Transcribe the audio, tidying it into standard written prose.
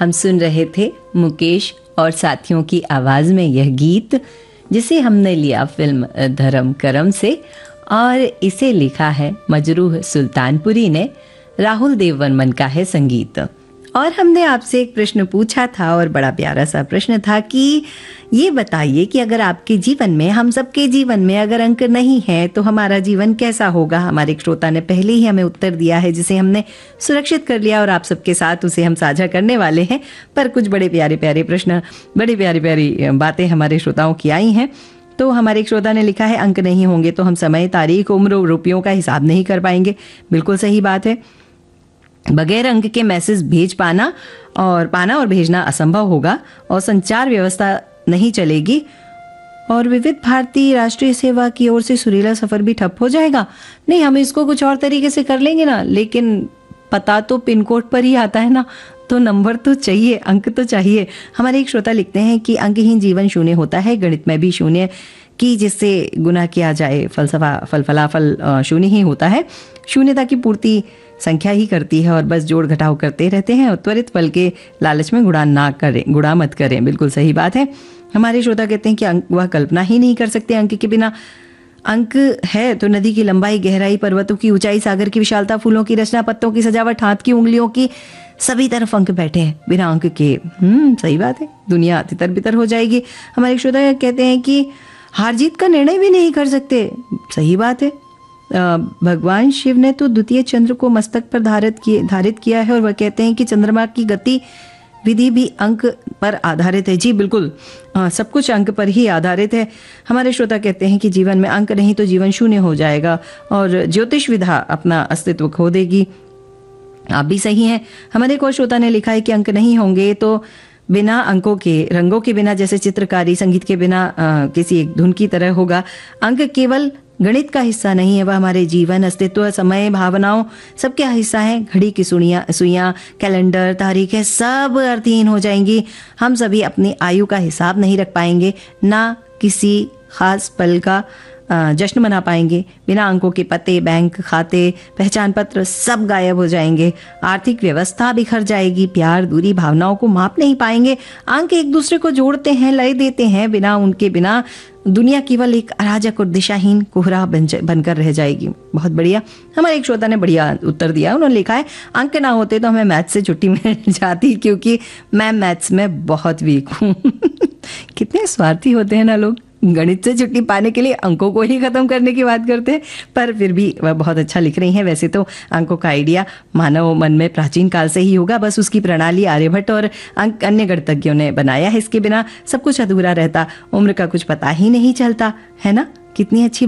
हम सुन रहे थे मुकेश और साथियों की आवाज में यह गीत, जिसे हमने लिया फिल्म धर्म करम से, और इसे लिखा है मजरूह सुल्तानपुरी ने। राहुल देव वर्मन का है संगीत। और हमने आपसे एक प्रश्न पूछा था, और बड़ा प्यारा सा प्रश्न था कि ये बताइए कि अगर आपके जीवन में, हम सबके जीवन में अगर अंक नहीं है तो हमारा जीवन कैसा होगा। हमारे एक श्रोता ने पहले ही हमें उत्तर दिया है, जिसे हमने सुरक्षित कर लिया और आप सबके साथ उसे हम साझा करने वाले हैं। पर कुछ बड़े प्यारे प्यारे प्रश्न, बड़ी प्यारी प्यारी बातें हमारे श्रोताओं की आई हैं। तो हमारे एक श्रोता ने लिखा है, अंक नहीं होंगे तो हम समय, तारीख, उम्र, रुपयों का हिसाब नहीं कर पाएंगे। बिल्कुल सही बात है। बगैर अंक के मैसेज भेज पाना और भेजना असंभव होगा, और संचार व्यवस्था नहीं चलेगी, और विविध भारती राष्ट्रीय सेवा की ओर से सुरीला सफर भी ठप हो जाएगा। नहीं, हम इसको कुछ और तरीके से कर लेंगे ना, लेकिन पता तो पिन कोड पर ही आता है ना, तो नंबर तो चाहिए, अंक तो चाहिए। हमारे एक श्रोता लिखते हैं कि अंकहीन जीवन शून्य होता है, गणित में भी शून्य की जिससे गुना किया जाए, फलफलाफल शून्य ही होता है। शून्यता की पूर्ति संख्या ही करती है, और बस जोड़ घटाव करते रहते हैं, और त्वरित फल के लालच में गुणा मत करें। बिल्कुल सही बात है। हमारे श्रोता कहते हैं कि अंक वह कल्पना ही नहीं कर सकते अंक के बिना। अंक है तो नदी की लंबाई, गहराई, पर्वतों की ऊंचाई, सागर की विशालता, फूलों की रचना, पत्तों की सजावट, हाथ की उंगलियों की, सभी तरफ अंक बैठे हैं। बिना अंक के सही बात है, दुनिया तितर बितर हो जाएगी। हमारे श्रोता कहते हैं कि हार जीत का निर्णय भी नहीं कर सकते। सही बात है। भगवान शिव ने तो द्वितीय चंद्र को मस्तक पर धारित किया है, और वह कहते हैं कि चंद्रमा की गति विधि भी अंक पर आधारित है। जी बिल्कुल, सब कुछ अंक पर ही आधारित है। हमारे श्रोता कहते हैं कि जीवन में अंक नहीं तो जीवन शून्य हो जाएगा, और ज्योतिष विधा अपना अस्तित्व खो देगी। आप भी सही हैं। हमारे एक और श्रोता ने लिखा है कि अंक नहीं होंगे तो बिना अंकों के, रंगों के बिना, जैसे चित्रकारी, संगीत के बिना किसी एक धुन की तरह होगा। अंक केवल गणित का हिस्सा नहीं है, वह हमारे जीवन, अस्तित्व, समय, भावनाओं सबके हिस्सा है। घड़ी की सुइयां, कैलेंडर, तारीखें सब अर्थहीन हो जाएंगी। हम सभी अपनी आयु का हिसाब नहीं रख पाएंगे, ना किसी खास पल का जश्न मना पाएंगे। बिना अंकों के पते, बैंक खाते, पहचान पत्र सब गायब हो जाएंगे। आर्थिक व्यवस्था बिखर जाएगी। प्यार, दूरी, भावनाओं को माप नहीं पाएंगे। अंक एक दूसरे को जोड़ते हैं, लय देते हैं। बिना दुनिया केवल एक अराजक और दिशाहीन कोहरा बनकर रह जाएगी। बहुत बढ़िया। हमारे एक श्रोता ने बढ़िया उत्तर दिया। उन्होंने लिखा है, अंक ना होते तो हमें मैथ्स से छुट्टी मिल जाती, क्योंकि मैं मैथ्स में बहुत वीक हूँ। कितने स्वार्थी होते हैं ना लोग, गणित से छुट्टी पाने के लिए अंकों को ही खत्म करने की बात करते हैं। पर फिर भी वह बहुत अच्छा लिख रही हैं। वैसे तो अंकों का आइडिया मानव मन में प्राचीन काल से ही होगा, बस उसकी प्रणाली आर्यभट्ट और अन्य गणितज्ञों ने बनाया है। इसके बिना सब कुछ अधूरा रहता, उम्र का कुछ पता ही नहीं चलता, है ना। कितनी अच्छी